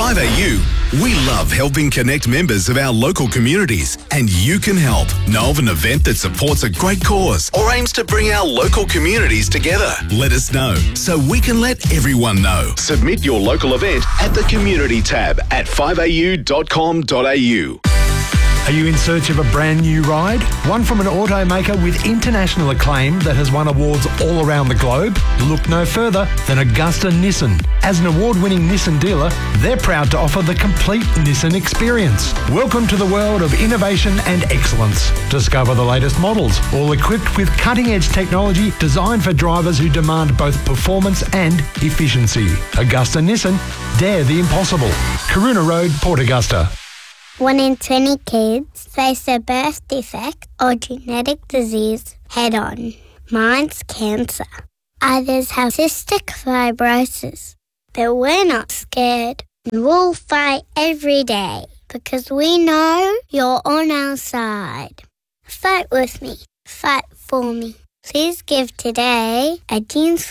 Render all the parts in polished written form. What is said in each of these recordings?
5AU, we love helping connect members of our local communities, and you can help. Know of an event that supports a great cause or aims to bring our local communities together? Let us know so we can let everyone know. Submit your local event at the Community tab at 5au.com.au. Are you in search of a brand new ride? One from an automaker with international acclaim that has won awards all around the globe? Look no further than Augusta Nissan. As an award-winning Nissan dealer, they're proud to offer the complete Nissan experience. Welcome to the world of innovation and excellence. Discover the latest models, all equipped with cutting-edge technology designed for drivers who demand both performance and efficiency. Augusta Nissan, dare the impossible. Coruna Road, Port Augusta. 1 in 20 kids face a birth defect or genetic disease head-on. Mine's cancer. Others have cystic fibrosis. But we're not scared. We'll fight every day because we know you're on our side. Fight with me. Fight for me. Please give today at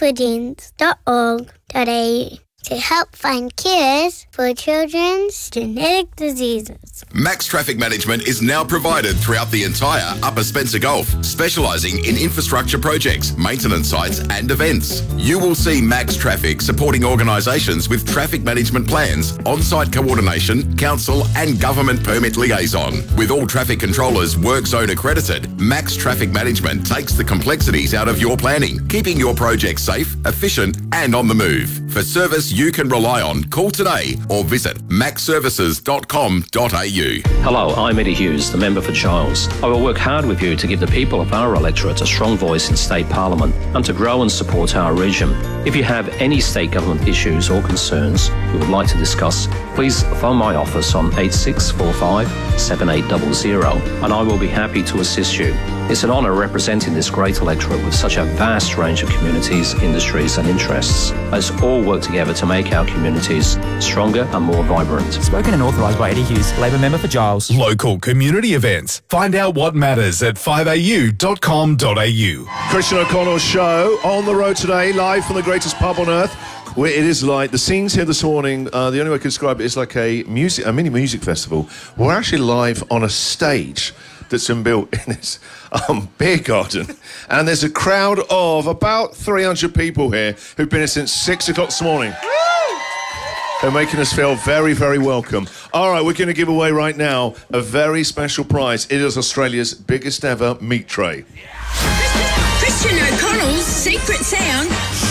genesforgenes.org.au to help find cures for children's genetic diseases. Max Traffic Management is now provided throughout the entire Upper Spencer Gulf, specialising in infrastructure projects, maintenance sites and events. You will see Max Traffic supporting organisations with traffic management plans, on-site coordination, council and government permit liaison. With all traffic controllers work zone accredited, Max Traffic Management takes the complexities out of your planning, keeping your project safe, efficient and on the move. For service you can rely on, call today or visit maxservices.com.au. Hello, I'm Eddie Hughes, the member for Giles. I will work hard with you to give the people of our electorate a strong voice in State Parliament and to grow and support our region. If you have any state government issues or concerns you would like to discuss, please phone my office on 8645 7800 and I will be happy to assist you. It's an honour representing this great electorate with such a vast range of communities, industries and interests. Let's all work together to make our communities stronger and more vibrant. Spoken and authorised by Eddie Hughes, Labor member for Giles. Local community events. Find out what matters at 5au.com.au. Christian O'Connell's show on the road today, live from the greatest pub on earth. Where it is like the scenes here this morning. The only way I can describe it is like a mini music festival. We're actually live on a stage that's been built in this beer garden, and there's a crowd of about 300 people here who've been here since 6 o'clock this morning. They're making us feel very, very welcome. All right, we're going to give away right now a very special prize. It is Australia's biggest ever meat tray. Christian O'Connell's secret sound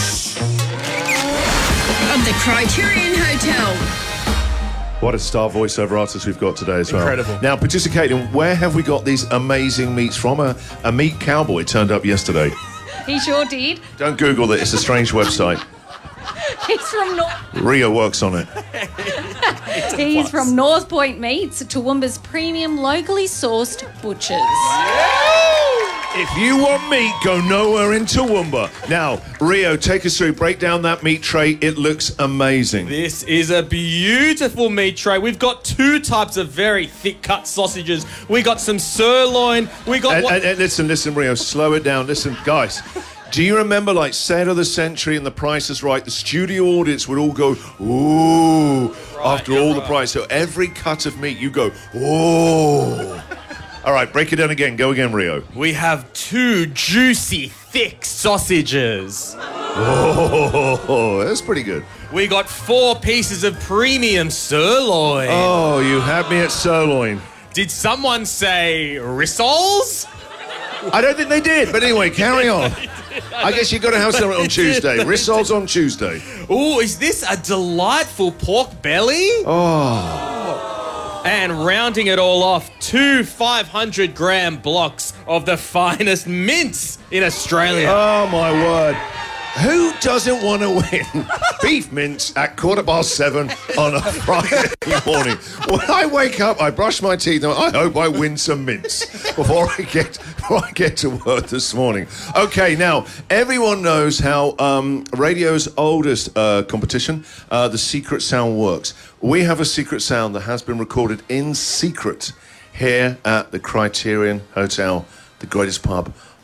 of the Criterion Hotel. What a star voiceover artist we've got today as well. Incredible. Now, participating, where have we got these amazing meats from? A meat cowboy turned up yesterday. He sure did. Don't Google it, it's a strange website. He's from Rio works on it. He's from North Point Meats, Toowoomba's premium locally sourced butchers. If you want meat, go nowhere in Toowoomba. Now, Rio, take us through. Break down that meat tray. It looks amazing. This is a beautiful meat tray. We've got two types of very thick-cut sausages. We got some sirloin. We got... And listen, Rio, slow it down. Listen, guys. Do you remember, like, Sale of the Century and The Price is Right? The studio audience would all go, ooh, after all the price. So every cut of meat, you go, ooh. All right, break it down again. Go again, Rio. We have two juicy, thick sausages. Oh, that's pretty good. We got 4 pieces of premium sirloin. Oh, you had me at sirloin. Did someone say rissoles? I don't think they did, but anyway, carry on. I guess you've got to have something on Tuesday. Rissoles on Tuesday. Ooh, is this a delightful pork belly? Oh. And rounding it all off, 2 500-gram blocks of the finest mince in Australia. Oh, my word. Who doesn't want to win beef mince at 7:15 on a Friday morning? When I wake up, I brush my teeth, and I hope I win some mince before I get to work this morning. Okay, now, everyone knows how radio's oldest competition, the Secret Sound, works. We have a secret sound that has been recorded in secret here at the Criterion Hotel, the greatest pub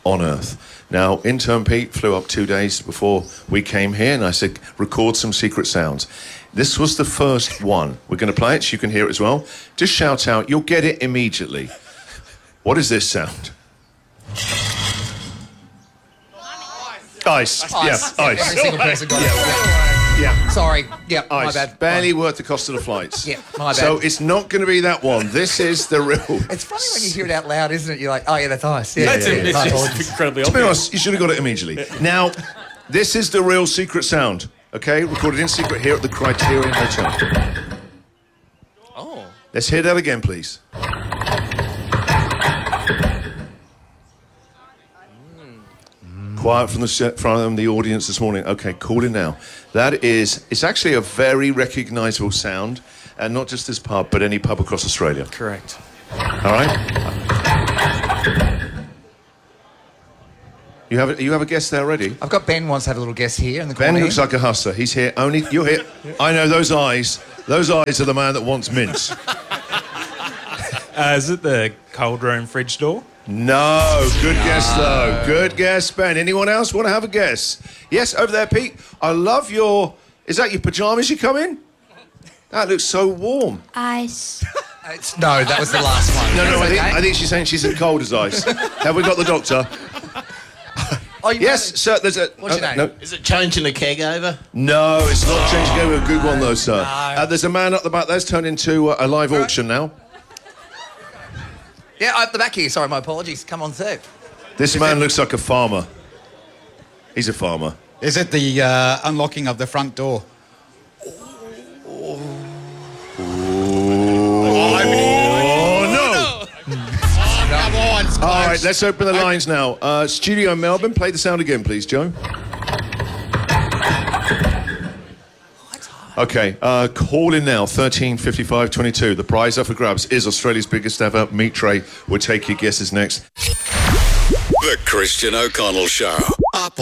on Earth. Now, intern Pete flew up 2 days before we came here, and I said, record some secret sounds. This was the first one. We're going to play it so you can hear it as well. Just shout out. You'll get it immediately. What is this sound? Ice. Yeah, ice. Every single person got it. Yeah. Sorry. Yeah, my Ice. bad. Barely worth the cost of the flights. Yeah, my bad. So it's not going to be that one. This is the real... It's funny when you hear it out loud, isn't it? You're like, oh, yeah, that's ice. Yeah, That's it. It's just incredibly To be obvious. honest, you should have got it immediately. Now, this is the real secret sound, okay? Recorded in secret here at the Criterion Hotel. Oh. Let's hear that again, please. Quiet from the audience this morning. Okay, call in now. It's actually a very recognisable sound, and not just this pub, but any pub across Australia. Correct. All right? You have a guess there already? I've got Ben wants to have a little guess here in the corner. Ben looks like a hustler. He's here. You're here. I know those eyes. Those eyes are the man that wants mince. Is it the cold room fridge door? No. Good guess, though. Good guess, Ben. Anyone else want to have a guess? Yes, over there, Pete. I love your... Is that your pyjamas you come in? That looks so warm. Ice. No, that was the last one. No, That's I think she's saying she's as cold as ice. Have we got the doctor? Oh, Yes, sir, there's a... What's your name? No. Is it changing the keg over? No, it's not changing over. Good one, though, sir. There's a man up the back. That's turned into a live auction now. Yeah, up the back here. Sorry, my apologies. Come on through. This man looks like a farmer. He's a farmer. Is it the unlocking of the front door? Come on, it's All right, let's open the lines now. Studio Melbourne, play the sound again, please, Joe. Okay, call in now, 13 55 22. The prize up for grabs is Australia's biggest ever meat tray. We'll take your guesses next. The Christian O'Connell Show. Up